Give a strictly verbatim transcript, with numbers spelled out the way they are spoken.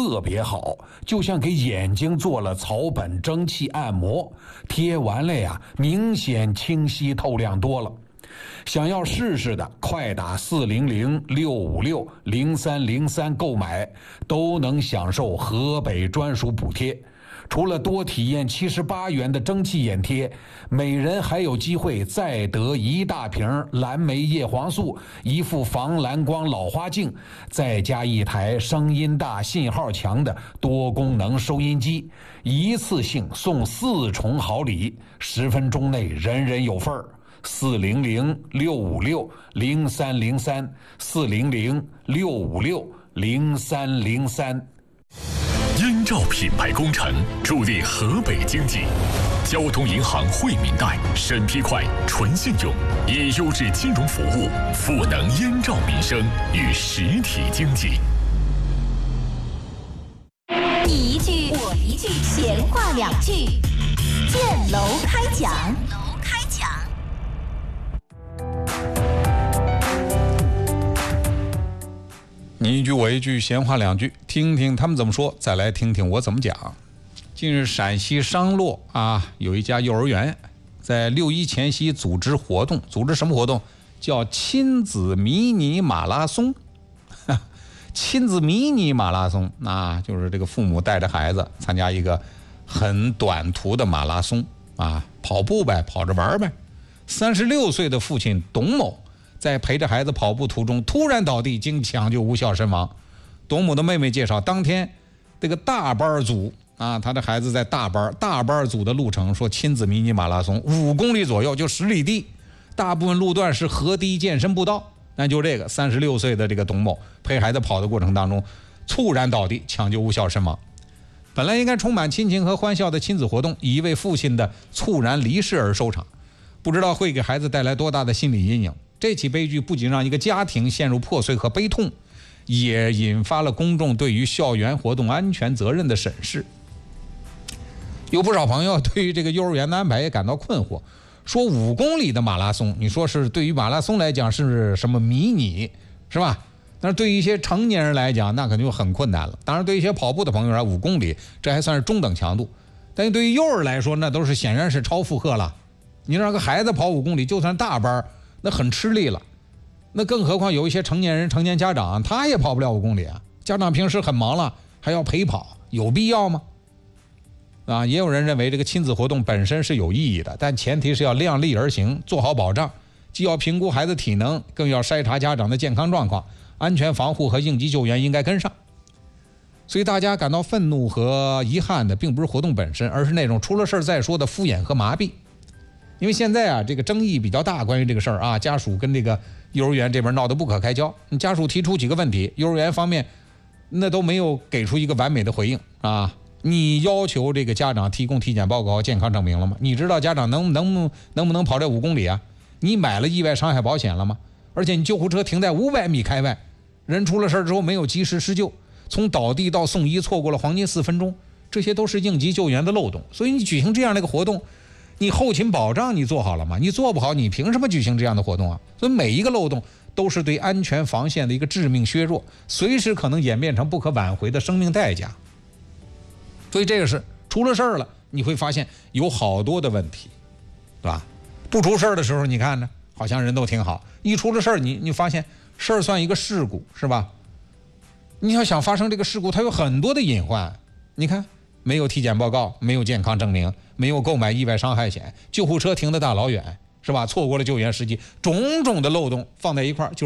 特别好，就像给眼睛做了草本蒸汽按摩，贴完了呀，明显清晰透亮多了。想要试试的，快打四零零六五六零三零三购买，都能享受河北专属补贴。除了多体验七十八元的蒸汽眼贴，每人还有机会再得一大瓶蓝莓叶黄素、一副防蓝光老花镜，再加一台声音大、信号强的多功能收音机，一次性送四重好礼，十分钟内人人有份儿。四零零六五六零三零三，四零零六五六零三零三。 燕赵品牌工程助力河北经济，交通银行惠民贷，审批快，纯信用，以优质金融服务赋能燕赵民生与实体经济。 你一句我一句，闲话两句，建楼开讲。楼开讲。 你一句我一句，闲话两句，听听他们怎么说，再来听听我怎么讲。近日陕西商洛啊，有一家幼儿园在六一前夕组织活动，组织什么活动？叫亲子迷你马拉松。亲子迷你马拉松，那就是这个父母带着孩子参加一个很短途的马拉松啊，跑步呗，跑着玩呗。三十六岁的父亲董某在陪着孩子跑步途中突然倒地，经抢救无效身亡。董某的妹妹介绍，当天这个大班组啊，他的孩子在大班大班组的路程，说亲子迷你马拉松五公里左右，就十里地，大部分路段是河堤健身步道。那就这个三十六岁的这个董某陪孩子跑的过程当中，猝然倒地，抢救无效身亡。本来应该充满亲情和欢笑的亲子活动，以一位父亲的猝然离世而收场，不知道会给孩子带来多大的心理阴影。这起悲剧不仅让一个家庭陷入破碎和悲痛，也引发了公众对于校园活动安全责任的审视。有不少朋友对于这个幼儿园的安排也感到困惑，说五公里的马拉松，你说是对于马拉松来讲是什么迷你，是吧？但是对于一些成年人来讲，那可就很困难了。当然，对于一些跑步的朋友来，五公里这还算是中等强度，但是对于幼儿来说，那都是显然是超负荷了。你让个孩子跑五公里，就算大班，那很吃力了。那更何况有一些成年人、成年家长，他也跑不了五公里啊。家长平时很忙了，还要陪跑，有必要吗？啊，也有人认为这个亲子活动本身是有意义的，但前提是要量力而行，做好保障，既要评估孩子体能，更要筛查家长的健康状况，安全防护和应急救援应该跟上。所以大家感到愤怒和遗憾的，并不是活动本身，而是那种出了事再说的敷衍和麻痹。因为现在啊，这个争议比较大，关于这个事儿啊，家属跟这个幼儿园这边闹得不可开交。家属提出几个问题，幼儿园方面那都没有给出一个完美的回应啊。你要求这个家长提供体检报告和健康证明了吗？你知道家长能能能不能跑这五公里啊？你买了意外伤害保险了吗？而且你救护车停在五百米开外，人出了事之后没有及时施救，从倒地到送医错过了黄金四分钟，这些都是应急救援的漏洞。所以你举行这样的一个活动，你后勤保障你做好了吗？你做不好，你凭什么举行这样的活动啊？所以每一个漏洞都是对安全防线的一个致命削弱，随时可能演变成不可挽回的生命代价。所以这个是出了事儿了，你会发现有好多的问题，对吧？不出事儿的时候，你看着好像人都挺好，一出了事儿，你你发现事儿算一个事故，是吧？你要想发生这个事故，它有很多的隐患。你看，没有体检报告，没有健康证明，没有购买意外伤害险，救护车停得大老远，是吧？错过了救援时机，种种的漏洞放在一块儿，就